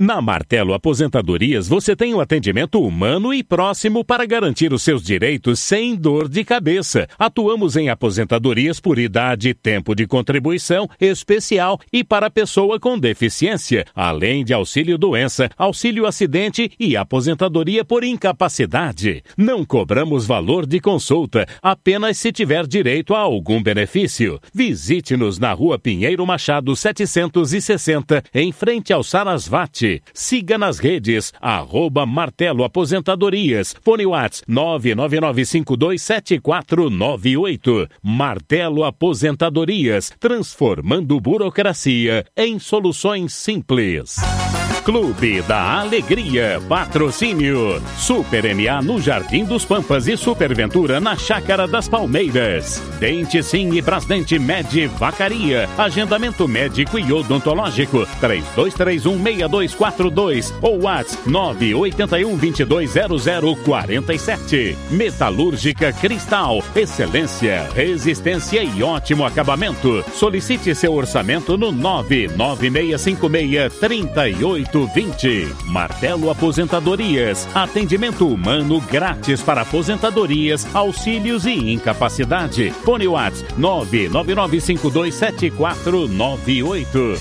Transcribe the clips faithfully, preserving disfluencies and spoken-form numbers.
Na Martelo Aposentadorias, você tem um atendimento humano e próximo para garantir os seus direitos sem dor de cabeça. Atuamos em aposentadorias por idade, tempo de contribuição especial e para pessoa com deficiência, além de auxílio-doença, auxílio-acidente e aposentadoria por incapacidade. Não cobramos valor de consulta, apenas se tiver direito a algum benefício. Visite-nos na Rua Pinheiro Machado setecentos e sessenta, em frente ao Sarasvati. Siga nas redes, arroba Martelo Aposentadorias. Fone WhatsApp nove nove nove cinco dois sete quatro nove oito. Martelo Aposentadorias, transformando burocracia em soluções simples. Clube da Alegria, patrocínio Super M A no Jardim dos Pampas e Superventura na Chácara das Palmeiras. Dente Sim e Brasdente Med Vacaria, agendamento médico e odontológico três dois três um seis dois quatro dois ou WhatsApp nove oito um dois dois zero zero quatro sete. Metalúrgica Cristal, excelência, resistência e ótimo acabamento. Solicite seu orçamento no nove nove seis cinco seis três oito vinte. Martelo Aposentadorias, atendimento humano grátis para aposentadorias, auxílios e incapacidade. Fone WhatsApp nove nove nove cinco dois sete quatro nove oito.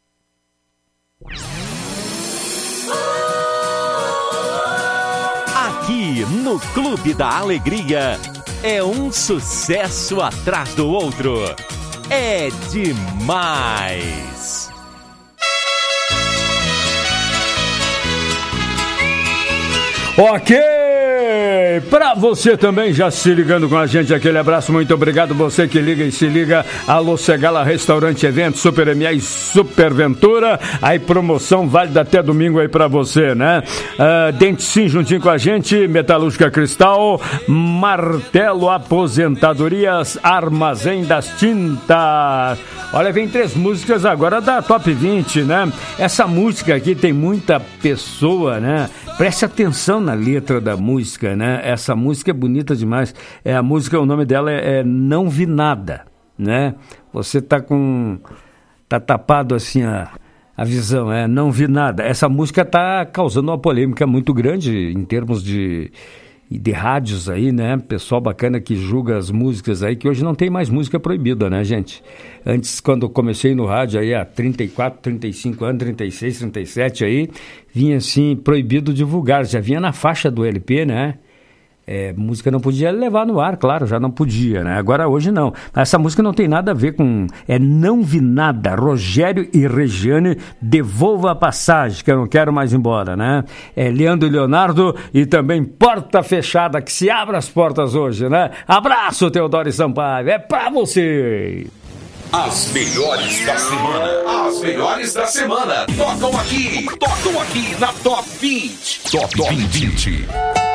Aqui no Clube da Alegria é um sucesso atrás do outro. É demais! Ok, pra você também já se ligando com a gente, aquele abraço, muito obrigado, você que liga e se liga, Alô Segala Restaurante Evento, Super M A e Superventura, aí promoção válida até domingo aí pra você, né? Uh, Dente Sim juntinho com a gente, Metalúrgica Cristal, Martelo Aposentadorias, Armazém das Tintas. Olha, vem três músicas agora da Top vinte, né? Essa música aqui tem muita pessoa, né? Preste atenção na letra da música, né? Essa música é bonita demais. É, a música, o nome dela é, é Não Vi Nada, né? Você tá com... tá tapado assim a, a visão, é Não Vi Nada. Essa música tá causando uma polêmica muito grande em termos de... e de rádios aí, né? Pessoal bacana que julga as músicas aí, que hoje não tem mais música proibida, né, gente? Antes, quando eu comecei no rádio aí há trinta e quatro, trinta e cinco anos, trinta e seis, trinta e sete aí, vinha assim, proibido divulgar, já vinha na faixa do L P, né? É, música não podia levar no ar, claro, já não podia, né? Agora hoje não. Essa música não tem nada a ver com... É Não Vi Nada, Rogério e Regiane, Devolva a Passagem, que eu não quero mais ir embora, né? É Leandro e Leonardo e também Porta Fechada, que se abre as portas hoje, né? Abraço, Teodoro e Sampaio, é pra você! As melhores da semana. As melhores da semana. Tocam aqui. Tocam aqui na Top vinte. Top vinte.